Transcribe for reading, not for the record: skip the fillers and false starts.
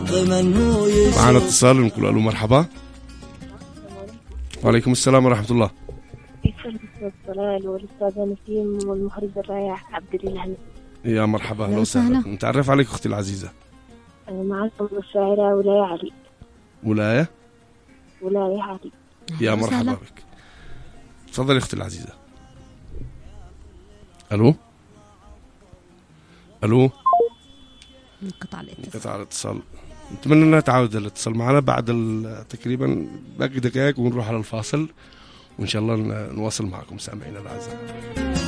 معنا اتصال نقول ألو مرحبا. وعليكم السلام ورحمة الله. الصلاة والأستاذ نسيم والمخرج الرائع عبد الإله. يا مرحبا أهلا وسهلا. نتعرف عليك أختي العزيزة. معكم الشاعرة ولاية علي. ولاية علي. يا مرحبا بك. تفضلي أختي العزيزة. ألو انقطع الاتصال. نتمنى أنها تعود الاتصال معنا بعد تقريبا باقي دقائق ونروح على الفاصل، وإن شاء الله نواصل معكم سامعين الأعزاء.